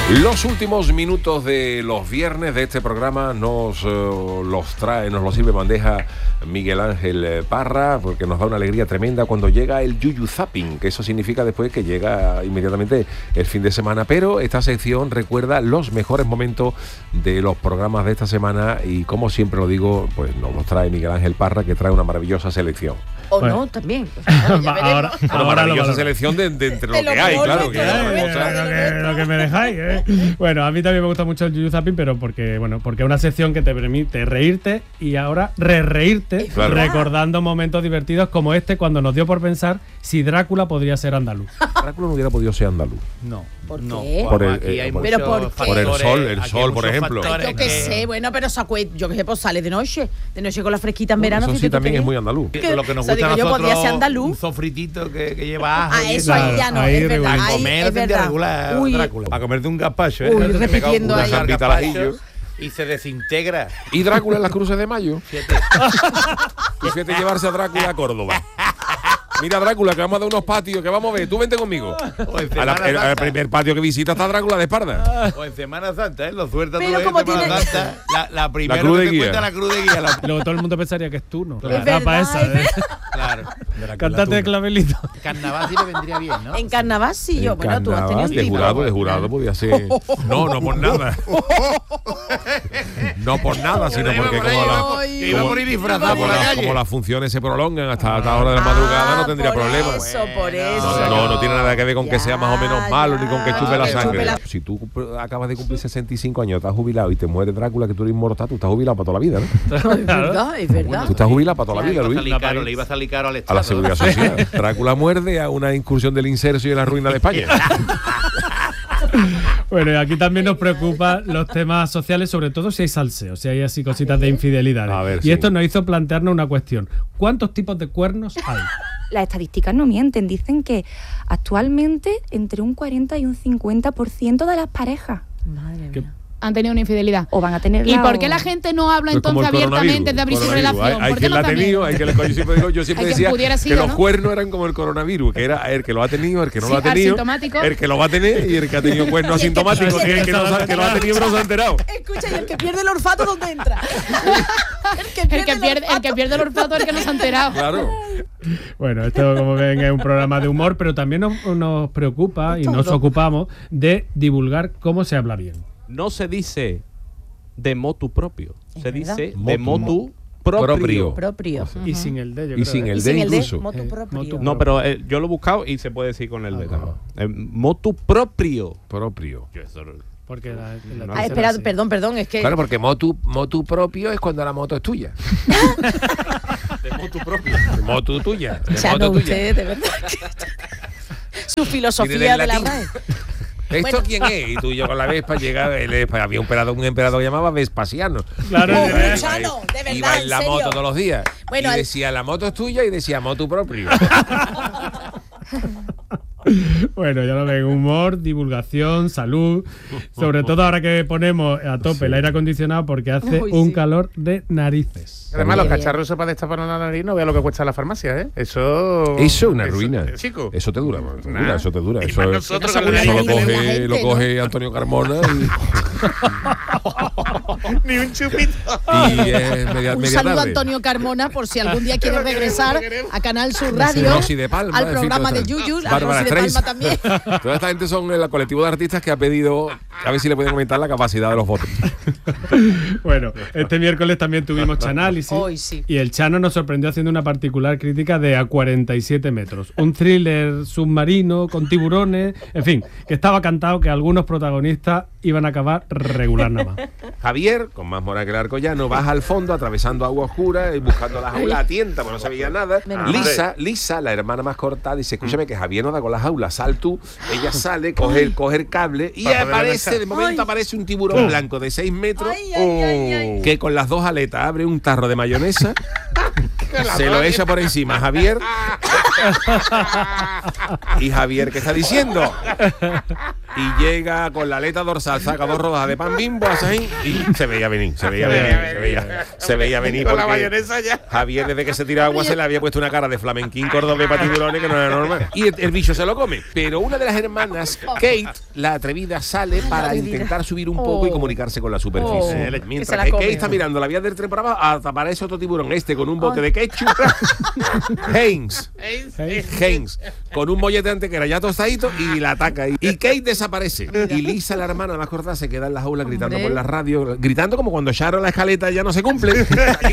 Los últimos minutos de los viernes de este programa nos los sirve bandeja Miguel Ángel Parra, porque nos da una alegría tremenda cuando llega el Yuyu Zapping, que eso significa después que llega inmediatamente el fin de semana. Pero esta sección recuerda los mejores momentos de los programas de esta semana y, como siempre lo digo, pues nos los trae Miguel Ángel Parra, que trae una maravillosa selección. O bueno, no, también. Ahora una maravillosa selección de entre lo que hay, claro. Lo que me dejáis, ¿eh? Bueno, a mí también me gusta mucho el Yuyu Zapping, pero porque es una sección que te permite reírte y ahora reírte, claro, recordando momentos divertidos como este, cuando nos dio por pensar si Drácula podría ser andaluz. Drácula no hubiera podido ser andaluz. No. ¿Por no. qué? Por ¿Por el sol, por ejemplo. Ay, yo qué sé, bueno, pero yo qué sé, pues sale de noche con la fresquita en verano. Eso sí también es muy andaluz. Lo que nos gusta a nosotros, un sofritito que lleva ajo. Eso ahí ya no, es verdad. Para comer tendría regular Drácula. Para comerte un gazpacho, ¿eh? Uy, repitiendo ahí. Y se desintegra. ¿Y Drácula en las cruces de mayo? Fíjate llevarse a Drácula a Córdoba. Mira, Drácula, que vamos a dar unos patios, que vamos a ver. Tú vente conmigo. Al primer patio que visita está Drácula de espalda. O en Semana Santa, ¿eh? Lo suelta tú en Semana Santa. La primera que te cuenta la cruz de guía. Luego todo el mundo pensaría que es tú, ¿no? Es verdad, Claro. Cántate el clavelito. Carnaval sí le vendría bien, ¿no? En carnaval sí, yo. Bueno, tú has tenido un de jurado podía ser. No por nada. No por nada, sino porque iba a morir disfrazado por la calle. Como las funciones se prolongan hasta hora de la madrugada, no tendría problema. Por eso. No tiene nada que ver con que sea más o menos malo ni con que chupe la sangre. Si tú acabas de cumplir 65 años, estás jubilado y te muere Drácula, que tú eres inmortal, tú estás jubilado para toda la vida, ¿no? Es verdad. Tú estás jubilado para toda la vida, Luis. Le iba a salir caro al Estado. A la seguridad social. Drácula muerde a una incursión del inserso y en la ruina de España. Bueno, y aquí también nos preocupan los temas sociales, sobre todo si hay salseo, si hay así cositas de infidelidades. Y esto nos hizo plantearnos una cuestión. ¿Cuántos tipos de cuernos hay? Las estadísticas no mienten, dicen que actualmente entre un 40 y un 50% de las parejas han tenido una infidelidad. O van a tener. ¿Y por qué la gente no habla entonces abiertamente de abrir su relación? Hay quien la ha tenido, yo siempre decía que los cuernos eran como el coronavirus, que era el que lo ha tenido, el que no lo ha tenido, el que lo va a tener y el que ha tenido cuernos asintomáticos, que el que lo ha tenido pero no se ha enterado. Escucha, y el que pierde el olfato, ¿dónde entra? El que pierde el olfato es el que no se ha enterado. Claro. Bueno, esto, como ven, es un programa de humor, pero también nos preocupa y nos ocupamos de divulgar cómo se habla bien. No se dice de motu propio, se dice de motu proprio. Y sin el de, yo creo. Y sin el de incluso. Motu propio. No, pero yo lo he buscado y se puede decir con el de también. Motu proprio. Porque espera, perdón, es que... Claro, porque motu propio es cuando la moto es tuya. De motu propio. De motu tuya. Ya no, usted, de verdad. Su filosofía de la RAE. ¿Esto quién es? Y tú y yo con la Vespa había un emperador que llamaba Vespasiano. Claro, de verdad, iba en la moto todos los días. Bueno, y decía, la moto es tuya, y decía, motu propio. Bueno, ya lo ven, humor, divulgación, salud. Sobre todo ahora que ponemos a tope el aire acondicionado porque hace un calor de narices. Además, los cacharros para destapar la nariz, no vea lo que cuesta en la farmacia, ¿eh? Eso es una ruina. Chico. Eso te dura. Eso nosotros lo coge Antonio Carmona ni un chupito. Y es media un saludo tarde. a Antonio Carmona por si algún día quiere regresar a Canal Sur Radio, Rosy de Palma, al programa de Yuyu, a Rosy de Palma también. Toda esta gente son el colectivo de artistas que ha pedido a ver si le pueden aumentar la capacidad de los votos. Bueno, este miércoles también tuvimos Chanálisis. Hoy sí. Y el Chano nos sorprendió haciendo una particular crítica de A 47 metros. Un thriller submarino con tiburones. En fin, que estaba cantado que algunos protagonistas iban a acabar regular nada más. Javier, con más moral que el Arcollano, baja al fondo atravesando agua oscura y buscando la jaula a tienta, porque no sabía nada. Lisa, la hermana más corta, dice, escúchame que Javier no da con la jaula, sal tú. Ella sale, coge el cable y de momento aparece un tiburón blanco de 6 metros que con las dos aletas abre un tarro de mayonesa, se lo echa por encima a Javier. Y Javier, ¿qué está diciendo? y llega con la aleta dorsal, saca 2 rodajas de pan Bimbo, hace ahí, y se veía venir. Se veía venir Con la porque mayonesa ya. Javier, desde que se tiraba agua, se le había puesto una cara de flamenquín cordobés para tiburones que no era normal. Y el bicho se lo come. Pero una de las hermanas, Kate, la atrevida, sale para intentar subir un poco y comunicarse con la superficie. Mientras que Kate está mirando la vía del tren para abajo, aparece otro tiburón, con un bote de ketchup. Haynes, con un mollete ante que era ya tostadito, y la ataca. Y Kate desaparece. Y Lisa, la hermana más corta, se queda en la jaula gritando por la radio, gritando como cuando Sharon la escaleta ya no se cumple.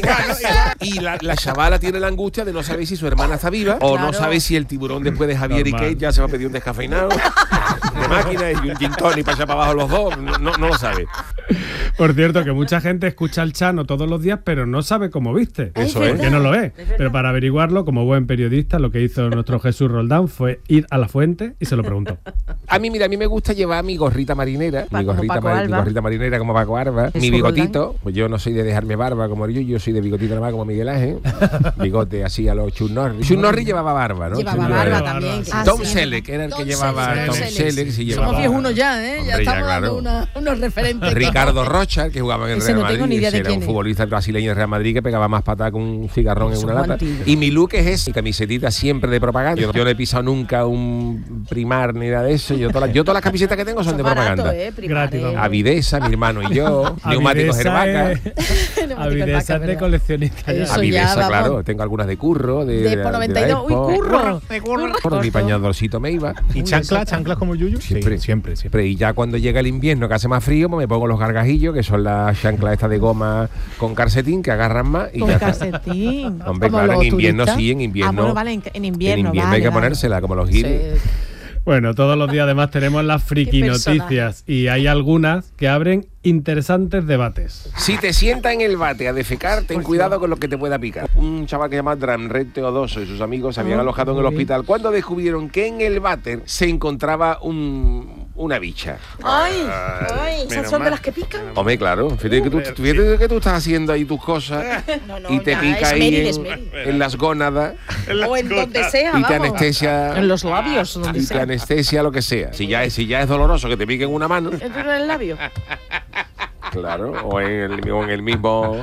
Y la chavala tiene la angustia de no saber si su hermana está viva o no sabe si el tiburón después de Javier y Kate ya se va a pedir un descafeinado de máquina y un gin tonic para allá para abajo los dos. No lo sabe. Por cierto, que mucha gente escucha al Chano todos los días, pero no sabe cómo viste. Eso es. Que no lo es. Pero para averiguarlo, como buen periodista, lo que hizo nuestro Jesús Roldán fue ir a la fuente y se lo preguntó. A mí me gusta llevar mi gorrita marinera, mi gorrita marinera como Paco Alba, mi bigotito, pues yo no soy de dejarme barba como yo soy de bigotito nada más como Miguel Ángel, bigote así a los Chuck Norris. Chuck Norris llevaba barba, ¿no? Llevaba barba también. Tom Selleck era el que llevaba Tom Selleck, sí llevaba. Somos viejunos ya, ¿eh? Hombre, ya estamos claro. dando unos referentes. Ricardo Rocha, que jugaba en el Real Madrid, no tengo ni idea de era quién un es. futbolista brasileño del Real Madrid que pegaba más patada que un cigarrón en una lata. Y mi look es ese, mi camisetita siempre de propaganda. Yo no he pisado nunca un Primar ni nada de eso. Yo todas las camisetas que tengo son de propaganda. Gratis, vamos. Avidesa, mi hermano y yo, neumáticos Herbaca. Avidesa es de coleccionista. Eso Avidesa, ya, claro, vamos. tengo algunas de Curro, de por 92. Uy, curro. Por mi pañadorcito me iba. ¿Y chanclas como Yuyu? Siempre. Sí, siempre. Y ya cuando llega el invierno, que hace más frío, pues me pongo los gargajillos, que son las chanclas estas de goma con calcetín, que agarran más y Con ya está. calcetín. Hombre, Como claro, en los invierno turistas. sí, en invierno. Ah, bueno, vale, en invierno. En invierno vale, hay que vale. ponérsela, como los giles. Bueno, todos los días además tenemos las friki Qué personaje. noticias y hay algunas que abren interesantes debates. Si te sientas en el bate a defecar, ten cuidado con lo que te pueda picar. Un chaval que se llama Dramret Teodoso y sus amigos se habían alojado en el hospital cuando descubrieron que en el váter se encontraba una bicha. Ay, esas son de las que pican. Hombre, claro. Fíjate que tú estás haciendo ahí tus cosas y te ya, pica es Meryl, ahí es Meryl. en las gónadas O en donde sea, y te vamos. anestesia. En los labios, donde Y te sea. anestesia lo que sea. Si ya es doloroso que te piquen una mano, ¿Entra en el labio? claro, o en el mismo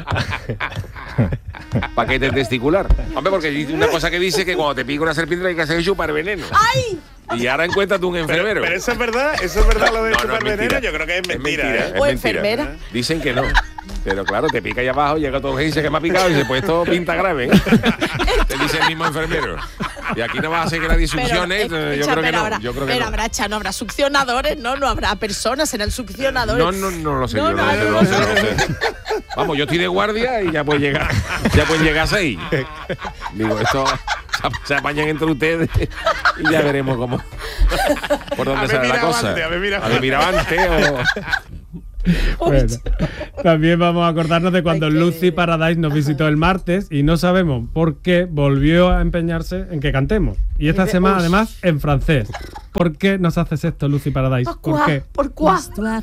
paquete testicular. Hombre, porque hay una cosa que dice que cuando te pica una serpiente hay que hacer chupar veneno. ¡Ay! Y ahora encuéntrate un enfermero. Pero eso es verdad lo de No, chupar es mentira. veneno. Yo creo que es mentira. ¿eh? O enfermera. Dicen que no. Pero claro, te pica ahí abajo, llega todo y dice que me ha picado y dice, pues esto pinta grave. Te dice el mismo enfermero. Y aquí no vas a hacer que nadie succione. Yo creo que no. Pero habrá succionadores, no habrá personas, serán succionadores. No lo sé. Yo no lo sé. Vamos, yo estoy de guardia y ya pueden llegar a 6. Digo, esto se apañan entre ustedes y ya veremos cómo por dónde sale la cosa. A ver, mira antes Bueno, también vamos a acordarnos de cuando Lucy Paradise nos visitó el martes y no sabemos por qué volvió a empeñarse en que cantemos. Y esta semana además en francés. ¿Por qué nos haces esto, Lucy Paradise? ¿Por qué? ¿Por cuá? L'histoire